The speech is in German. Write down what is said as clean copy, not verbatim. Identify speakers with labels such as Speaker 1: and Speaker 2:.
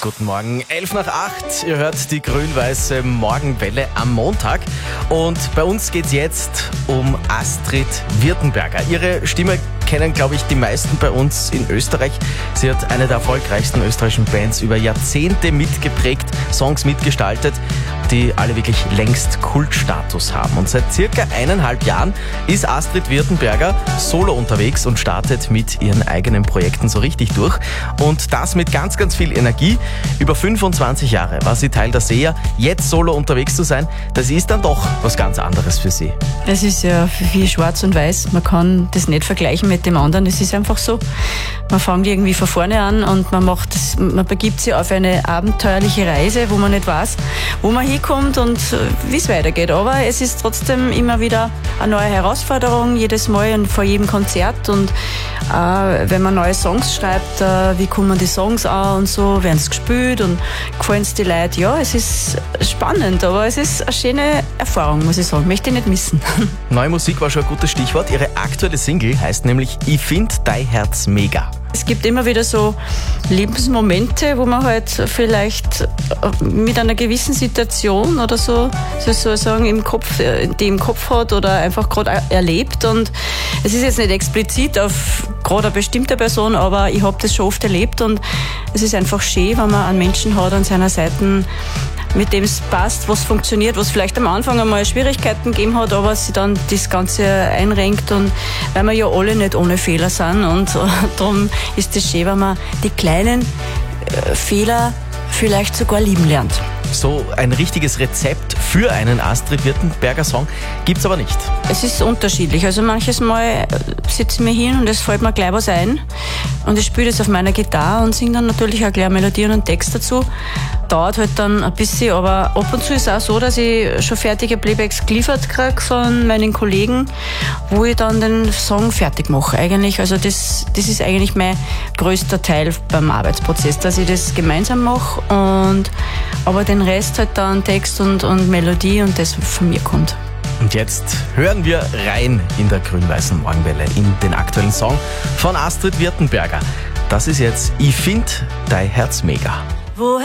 Speaker 1: Guten Morgen, 7:11. Ihr hört die grün-weiße Morgenwelle am Montag. Und bei uns geht's jetzt um Astrid Wirtenberger. Ihre Stimme kennen, glaube ich, die meisten bei uns in Österreich. Sie hat eine der erfolgreichsten österreichischen Bands über Jahrzehnte mitgeprägt, Songs mitgestaltet, die alle wirklich längst Kultstatus haben. Und seit circa 1,5 Jahren ist Astrid Wirtenberger solo unterwegs und startet mit ihren eigenen Projekten so richtig durch. Und das mit ganz, ganz viel Energie. Über 25 Jahre war sie Teil der SEA. Jetzt solo unterwegs zu sein, das ist dann doch was ganz anderes für sie.
Speaker 2: Es ist ja wie schwarz und weiß. Man kann das nicht vergleichen mit dem anderen. Es ist einfach so. Man fängt irgendwie von vorne an und man begibt sich auf eine abenteuerliche Reise, wo man nicht weiß, wo man hinkommt und wie es weitergeht. Aber es ist trotzdem immer wieder eine neue Herausforderung, jedes Mal und vor jedem Konzert. Und wenn man neue Songs schreibt, wie kommen die Songs an und so, werden sie gespielt und gefallen es die Leute. Ja, es ist spannend, aber es ist eine schöne Erfahrung, muss ich sagen. Möchte ich nicht missen.
Speaker 1: Neue Musik war schon ein gutes Stichwort. Ihre aktuelle Single heißt nämlich Ich find dein Herz mega.
Speaker 2: Es gibt immer wieder so Lebensmomente, wo man halt vielleicht mit einer gewissen Situation oder so, sozusagen die im Kopf hat oder einfach gerade erlebt. Und es ist jetzt nicht explizit auf gerade eine bestimmte Person, aber ich habe das schon oft erlebt und es ist einfach schön, wenn man einen Menschen hat an seiner Seite, mit dem es passt, was funktioniert, was vielleicht am Anfang einmal Schwierigkeiten gegeben hat, aber sie dann das Ganze einrenkt und weil wir ja alle nicht ohne Fehler sind und darum ist es schön, wenn man die kleinen Fehler vielleicht sogar lieben lernt.
Speaker 1: So ein richtiges Rezept für einen Astrid Wirtenberger Song gibt's aber nicht.
Speaker 2: Es ist unterschiedlich. Also manches Mal sitze ich mir hin und es fällt mir gleich was ein und ich spiele das auf meiner Gitarre und singe dann natürlich auch gleich Melodien und Text dazu. Dauert halt dann ein bisschen, aber ab und zu ist es auch so, dass ich schon fertige Playbacks geliefert kriege von meinen Kollegen, wo ich dann den Song fertig mache eigentlich. Also das ist eigentlich mein größter Teil beim Arbeitsprozess, dass ich das gemeinsam mache aber den Rest halt dann Text und Melodie und das von mir kommt.
Speaker 1: Und jetzt hören wir rein in der grün-weißen Morgenwelle in den aktuellen Song von Astrid Wirtenberger. Das ist jetzt Ich find dein Herz mega.
Speaker 2: Woher